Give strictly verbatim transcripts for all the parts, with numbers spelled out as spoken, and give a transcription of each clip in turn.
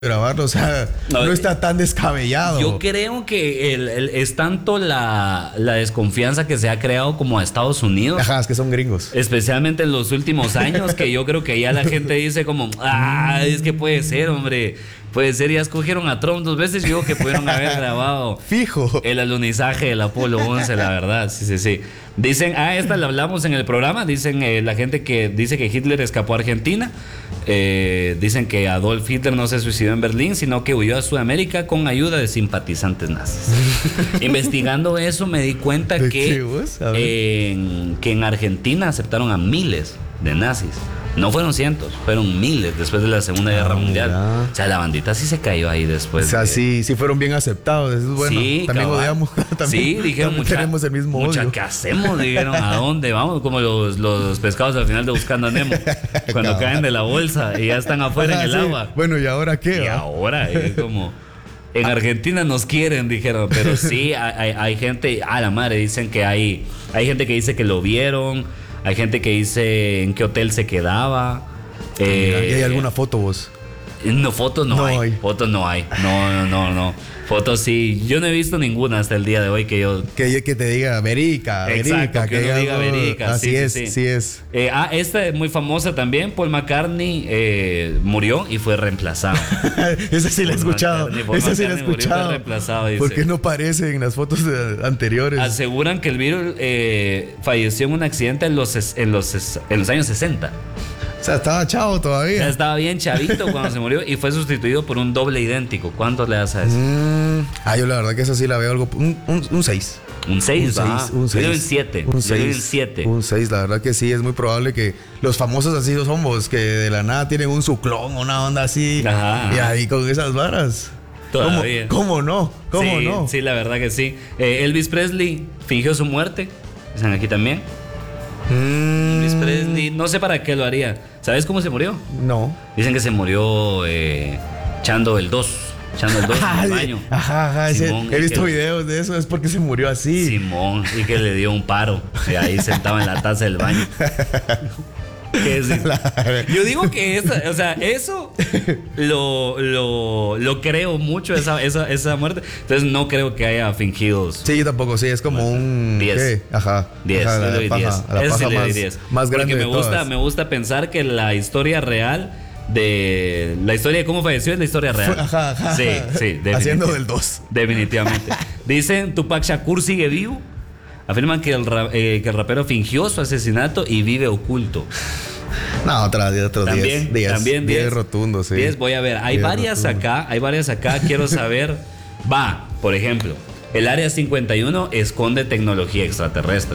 grabarlo, o sea, no, no está tan descabellado. Yo creo que el, el, es tanto la, la desconfianza que se ha creado como a Estados Unidos. Ajá, es que son gringos. Especialmente en los últimos años, que yo creo que ya la gente dice como, ah, es que puede ser, hombre. Puede ser, ya escogieron a Trump dos veces. Yo digo que pudieron haber grabado fijo el alunizaje del Apolo once, la verdad. Sí, sí, sí. Dicen, ah, esta la hablamos en el programa. Dicen eh, la gente que dice que Hitler escapó a Argentina. Eh, dicen que Adolf Hitler no se suicidó en Berlín, sino que huyó a Sudamérica con ayuda de simpatizantes nazis. Investigando eso me di cuenta que, eh, que en Argentina aceptaron a miles de nazis. No fueron cientos, fueron miles después de la Segunda ah, Guerra Mundial. Mira. O sea, la bandita sí se cayó ahí después. O sea, de... sí, sí fueron bien aceptados. Eso es bueno. Sí, también cabal. odiamos. También, sí, dijeron, también mucha, tenemos el mismo mucha, odio. ¿Qué hacemos? Dijeron, ¿a dónde vamos? Como los, los pescados al final de Buscando a Nemo. Cuando caen de la bolsa y ya están afuera ah, en el sí. agua. Bueno, ¿y ahora qué? Y ¿va? ahora es como... En Argentina nos quieren, dijeron, pero sí, hay, hay gente, a la madre, dicen que hay, hay gente que dice que lo vieron, hay gente que dice en qué hotel se quedaba. Eh, ¿Y hay alguna foto vos? No, fotos no, no hay. hay. Fotos no hay. No, no, no, no. Fotos sí. Yo no he visto ninguna hasta el día de hoy que yo... Que, que te diga verica, verica. Exacto, que, que uno diga verica. Así sí, es, sí, sí. sí es. Eh, ah, esta es muy famosa también. Paul McCartney eh, murió y fue reemplazado. Esa sí la he escuchado. Esa sí la he escuchado. ¿Por qué no aparece en las fotos de, anteriores? Aseguran que el Beatle eh, falleció en un accidente en los, en los, en los años sesenta. O sea, estaba chavo todavía. O sea, estaba bien chavito cuando se murió y fue sustituido por un doble idéntico. ¿Cuánto le das a eso? Mm, ah, yo la verdad que esa sí la veo algo... Un seis. Un seis, un seis. Yo le doy un siete. Un seis. Un seis, la verdad que sí, es muy probable que los famosos así los hombres que de la nada tienen un suclón, una onda así. Ajá. Y ahí con esas varas. Todavía. ¿Cómo, cómo no? ¿Cómo sí, no? Sí, la verdad que sí. Eh, Elvis Presley fingió su muerte. Están aquí también. Mm. Elvis Presley, no sé para qué lo haría. ¿Sabes cómo se murió? No. Dicen que se murió eh, echando el dos. Echando el dos en el baño. Ajá, ajá. Simón, he visto que, videos de eso, es porque se murió así. Simón, y que le dio un paro. Y ahí sentado en la taza del baño. ¿Qué es? Yo digo que esa, o sea, eso lo, lo, lo creo mucho, esa, esa, esa muerte. Entonces no creo que haya fingido. Sí, yo tampoco, sí, es como un diez. Ajá. diez, ajá, le doy diez. Ese sí le doy diez. Más grande Porque me de gusta, todas. me gusta pensar que la historia real de la historia de cómo falleció es la historia real. Ajá, ajá. Sí, sí, haciendo del dos. Definitivamente. Dicen, Tupac Shakur sigue vivo. Afirman que el, eh, que el rapero fingió su asesinato y vive oculto. No, otros diez. También, diez. También diez rotundos, sí. diez, voy a ver. Hay varias rotundo. acá, hay varias acá. Quiero saber. Va, por ejemplo, el Área cincuenta y uno esconde tecnología extraterrestre.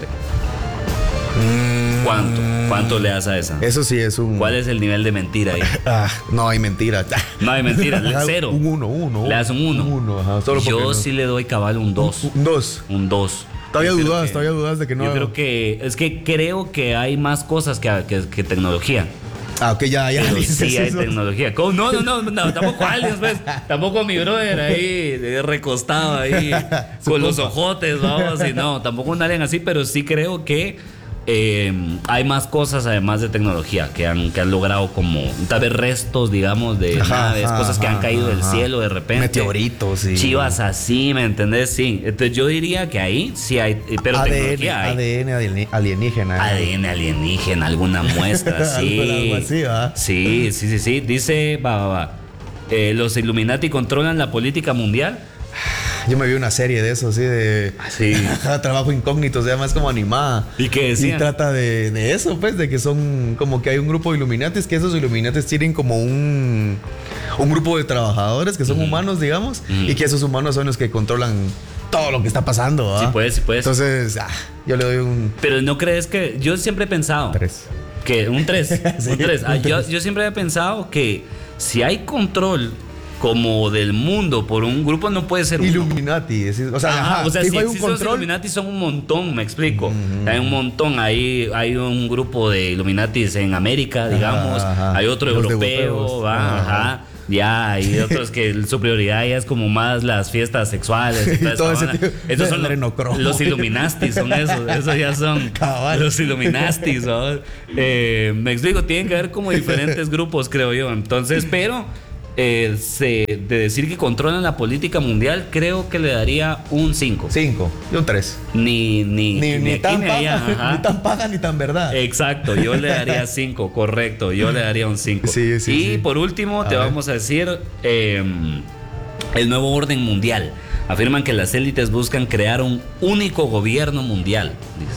Mm, ¿Cuánto? ¿Cuánto le das a esa? Eso sí es un... ¿Cuál es el nivel de mentira ahí? Ah, no hay mentira. No hay mentira, cero. Un uno, uno. Le das un uno. Un uno, ajá. Solo Yo no. sí le doy cabal un dos. Un dos. Un dos. Todavía dudas, que, todavía dudas de que no. Yo creo que es que creo que hay más cosas que, que, que tecnología. Ah, ok, ya, ya. Pero sí hay eso. Tecnología. ¿Cómo? No, no, no, no, tampoco aliens, pues. Tampoco mi brother ahí recostado ahí con compa. Los ojotes, vamos, y no, tampoco un alien así, pero sí creo que eh, hay más cosas además de tecnología que han, que han logrado como tal vez restos, digamos, de ajá, naves, ajá, cosas que han caído ajá, del cielo de repente. Meteoritos, sí. Chivas así, ¿me entendés? Sí. Entonces yo diría que ahí sí hay, pero A D N, tecnología hay. A D N alienígena. A D N alienígena, alguna muestra, sí. Algo así, ¿va? Sí, sí, sí, sí. Dice, va, va, va. Eh, los Illuminati controlan la política mundial. Yo me vi una serie de eso, así de... Sí. Trabajo incógnito, se llama, es como animada. ¿Y qué decía? Y trata de, de eso, pues, de que son... Como que hay un grupo de Illuminatis, que esos Illuminatis tienen como un... Un grupo de trabajadores que son mm. humanos, digamos. Mm. Y que esos humanos son los que controlan todo lo que está pasando, ¿verdad? Sí, puedes, sí, puedes. Entonces, ah, yo le doy un... Pero ¿no crees que...? Yo siempre he pensado... Tres. Que un tres. Sí, un tres. Un ah, tres. Yo, yo siempre he pensado que si hay control... como del mundo por un grupo no puede ser Illuminati, uno. O sea, ajá, ajá, o sea si, si existen los Illuminati son un montón, me explico. Mm-hmm. Hay un montón, ahí hay un grupo de Illuminatis en América, digamos, ajá, ajá. Hay otro los europeo, va, ajá. ajá. Ya, hay otros que su prioridad ya es como más las fiestas sexuales. Y todo ese tipo, esos son los, los Illuminastis, son esos. Esos ya son cabal. Los Illuminastis, ¿no? eh, me explico, tienen que haber como diferentes grupos, creo yo. Entonces, pero eh, se, de decir que controlan la política mundial, creo que le daría un cinco. cinco, yo un tres. Ni, ni, Ni, ni, ni aquí tan ni allá. paga, Ajá. ni tan paga ni tan verdad. Exacto, yo le daría cinco, correcto, yo le daría un cinco. Sí, sí, y sí. por último, A te ver. vamos a decir eh, el nuevo orden mundial. Afirman que las élites buscan crear un único gobierno mundial,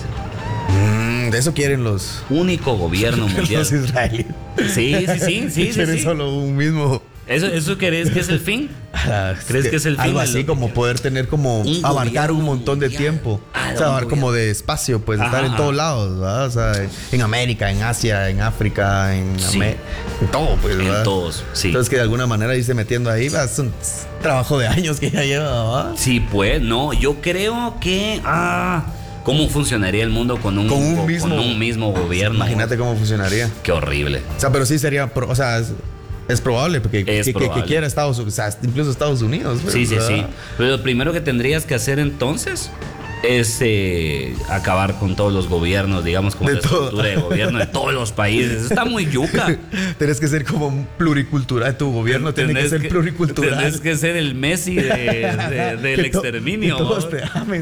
dice. Mm, de eso quieren los, Único gobierno mundial. los israelíes. Sí, sí, sí, sí, sí, Quieren sí. solo un mismo. ¿Eso, ¿Eso crees que es el fin? ¿Crees que es el fin Algo de así lo- como poder tener como Un abarcar un gobierno montón de mundial. tiempo. Ah, O sea, un abarcar como gobierno. de espacio, pues estar Ajá, en todos ajá. lados, ¿verdad? O sea, en América, en Asia, en África, en, Sí. Amé- en todo, pues, En ¿verdad? todos, sí. Entonces que de alguna manera irse metiendo ahí, va, es un trabajo de años que ya lleva, ¿verdad? Sí, pues, no, yo creo que... Ah, ¿cómo funcionaría el mundo con un, Con un con mismo- un mismo gobierno? Imagínate cómo funcionaría. Qué horrible. O sea, pero sí sería, pro- o sea, es, es probable porque Es que, que- probable. que quiera Estados Unidos, o sea, incluso Estados Unidos. pues, Sí, sí, ¿verdad? sí. Pero lo primero que tendrías que hacer entonces es eh, acabar con todos los gobiernos, digamos, como De la todo. estructura de gobierno de todos los países. Está muy yuca. Tienes que ser como un pluricultural, tu gobierno tiene que Tenés ser pluricultural. Tenés que ser el Messi de- de- del Que to- exterminio. que todos ¿no? te amen.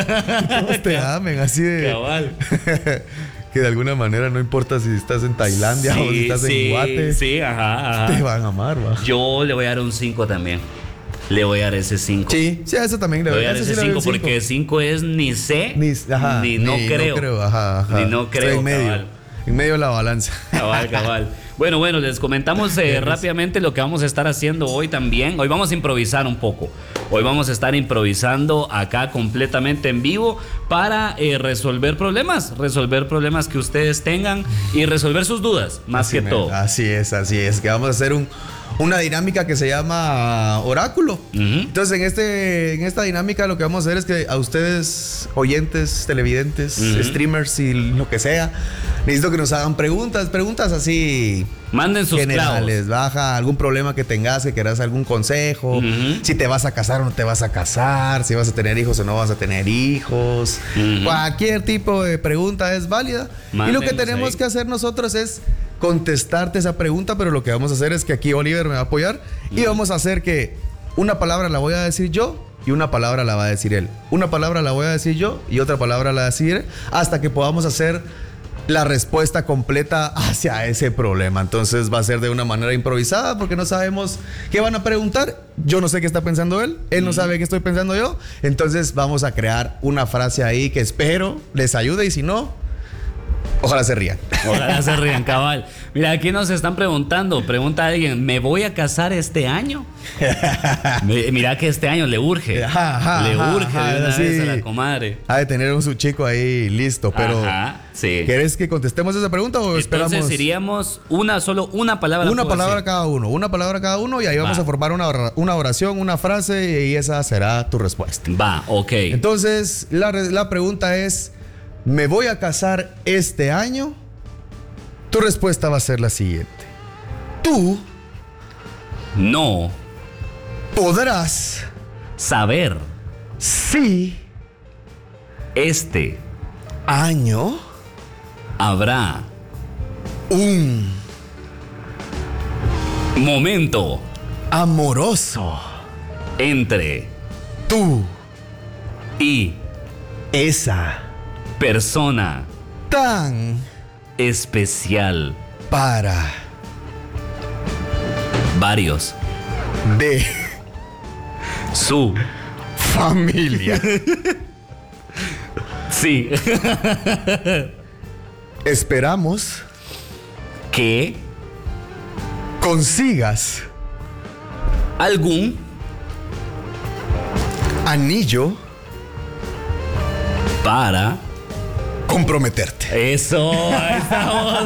Que todos te amen, así de. Cabal. Que de alguna manera no importa si estás en Tailandia o si estás sí, en Guate, sí, ajá, ajá. te van a amar, va. Yo le voy a dar un cinco también. Le voy a dar ese cinco. Sí, sí, a eso también Le voy a dar ese ese sí le doy cinco un cinco. porque cinco es ni sé Ni, ajá, ni no ni creo. ajá, ajá. Ni no Estoy creo, en medio. cabal. En medio de la balanza. Cabal, cabal. Bueno, bueno, les comentamos eh, rápidamente lo que vamos a estar haciendo hoy también. Hoy vamos a improvisar un poco. Hoy vamos a estar improvisando acá completamente en vivo para eh, resolver problemas, resolver problemas que ustedes tengan y resolver sus dudas, más Así que me- todo. Así es, así es. Que vamos a hacer un, una dinámica que se llama oráculo. Ujú. Entonces, en, este, en esta dinámica lo que vamos a hacer es que a ustedes, oyentes, televidentes, Ujú. streamers y lo que sea, necesito que nos hagan preguntas, preguntas así Manden sus generales. clavos. Baja algún problema que tengas, que quieras algún consejo, Ujú. si te vas a casar o no te vas a casar, si vas a tener hijos o no vas a tener hijos. Ujú. Cualquier tipo de pregunta es válida. y lo que Mándenos tenemos ahí. que hacer nosotros es contestarte esa pregunta, pero lo que vamos a hacer es que aquí Oliver me va a apoyar y vamos a hacer que una palabra la voy a decir yo y una palabra la va a decir él. Una palabra la voy a decir yo y otra palabra la va a decir él hasta que podamos hacer la respuesta completa hacia ese problema. Entonces va a ser de una manera improvisada porque no sabemos qué van a preguntar. Yo no sé qué está pensando él, él no sabe qué estoy pensando yo. Entonces vamos a crear una frase ahí que espero les ayude y si no, ojalá se rían. Ojalá se rían, cabal. Mira, aquí nos están preguntando, pregunta alguien, ¿me voy a casar este año? Me- Mira que este año le urge. Ajá, ajá, le ajá, urge ajá, de una sí. vez a la comadre. Ha de tener un su chico ahí listo, pero Ajá, sí. ¿quieres que contestemos esa pregunta o esperamos? Entonces iríamos una, solo una palabra. Una puedo palabra decir. cada uno, una palabra cada uno y ahí vamos Va. a formar una, ora- una oración, una frase y esa será tu respuesta. Va, ok. Entonces, la, re- la pregunta es, ¿me voy a casar este año? Tu respuesta va a ser la siguiente. Tú No podrás, saber sí, este año, habrá un momento amoroso, entre tú, y esa, persona tan especial. para, Varios. de, Su. familia. Sí. Esperamos Que consigas algún anillo para. comprometerte. Eso, ahí estamos.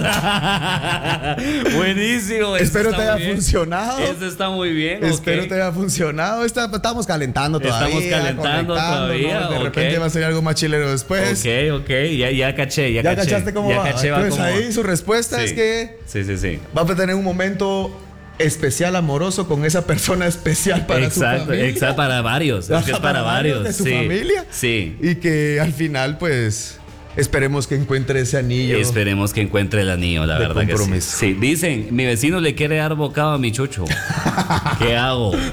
Buenísimo. eso Espero está te haya muy bien. funcionado. Eso está muy bien. Espero ok. te haya funcionado. Está- estamos calentando Estamos todavía. calentando conectándonos. todavía, De ok. repente va a ser algo más chilero después. Ok, ok, ya, ya caché, ya, ¿Ya caché. cachaste cómo ya va? caché va Entonces cómo ahí va. su respuesta Sí. es que Sí, sí, sí. va a tener un momento especial, amoroso con esa persona especial para su Exacto, familia. exacto, para varios. Es que es para varios. de su sí. familia. Sí. Y que al final, pues, Esperemos que encuentre ese anillo. Esperemos que encuentre el anillo, la de verdad que sí. compromiso. Sí, dicen, mi vecino le quiere dar bocado a mi chucho. ¿Qué hago?